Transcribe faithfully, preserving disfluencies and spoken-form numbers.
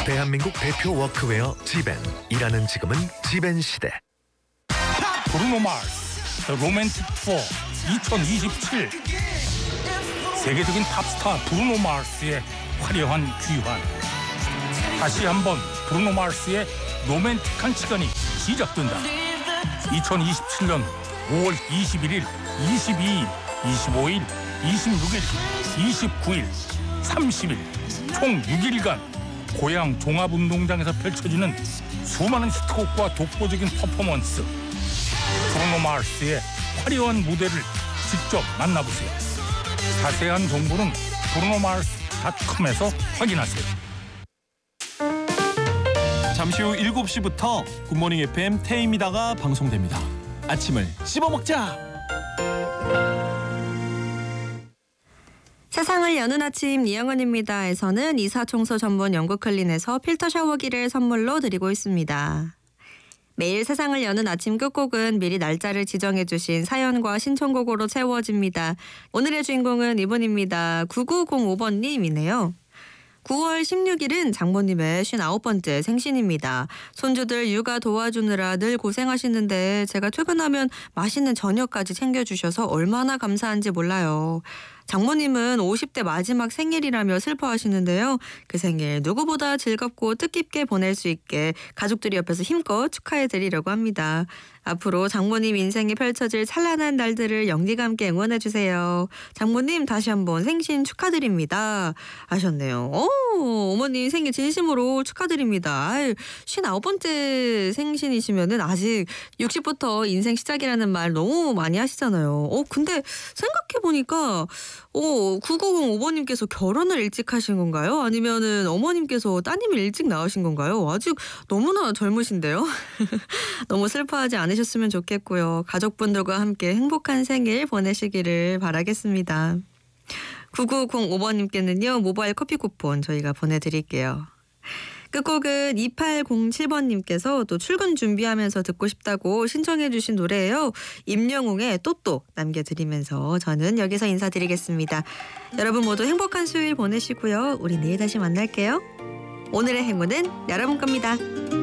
대한민국 대표 워크웨어 지벤. 일하는 지금은 지벤 시대. 브루노 마스 The Romantic Tour 이천이십칠. 세계적인 팝스타 브루노 마스의 화려한 귀환. 다시 한번 브루노 마스의 로맨틱한 시간이 시작된다. 이천이십칠 년 오월 이십일일, 이십이일, 이십오일, 이십육일, 이십구일, 삼십일 총 육 일간 고향 종합운동장에서 펼쳐지는 수많은 히트곡과 독보적인 퍼포먼스. 브루노 마스의 화려한 무대를 직접 만나보세요. 자세한 정보는 브루노 마스 닷컴에서 확인하세요. 잠시 후 일곱 시부터 굿모닝 에프엠 태임이다가 방송됩니다. 아침을 씹어먹자. 세상을 여는 아침 이영은입니다에서는 이사청소 전문 영국클린에서 필터 샤워기를 선물로 드리고 있습니다. 매일 세상을 여는 아침 끝곡은 미리 날짜를 지정해 주신 사연과 신청곡으로 채워집니다. 오늘의 주인공은 이분입니다. 구구공오 번님이네요. 구월 십육일은 장모님의 쉰아홉 번째 생신입니다. 손주들 육아 도와주느라 늘 고생하시는데 제가 퇴근하면 맛있는 저녁까지 챙겨주셔서 얼마나 감사한지 몰라요. 장모님은 오십 대 마지막 생일이라며 슬퍼하시는데요. 그 생일 누구보다 즐겁고 뜻깊게 보낼 수 있게 가족들이 옆에서 힘껏 축하해드리려고 합니다. 앞으로 장모님 인생에 펼쳐질 찬란한 날들을 영리가 함께 응원해주세요. 장모님 다시 한번 생신 축하드립니다 하셨네요. 오, 어머님 생일 진심으로 축하드립니다. 아유, 쉰아홉 번째 생신이시면은 아직 육십부터 인생 시작이라는 말 너무 많이 하시잖아요. 어, 근데 생각해보니까 오, 구구공오 번님께서 결혼을 일찍 하신 건가요? 아니면은 어머님께서 따님을 일찍 낳으신 건가요? 아직 너무나 젊으신데요. 너무 슬퍼하지 않으셨으면 좋겠고요. 가족분들과 함께 행복한 생일 보내시기를 바라겠습니다. 구구공오 번님께는요. 모바일 커피 쿠폰 저희가 보내드릴게요. 끝곡은 이팔공칠 번님께서 또 출근 준비하면서 듣고 싶다고 신청해 주신 노래예요. 임영웅의 또또 남겨드리면서 저는 여기서 인사드리겠습니다. 여러분 모두 행복한 수요일 보내시고요. 우리 내일 다시 만날게요. 오늘의 행운은 여러분 겁니다.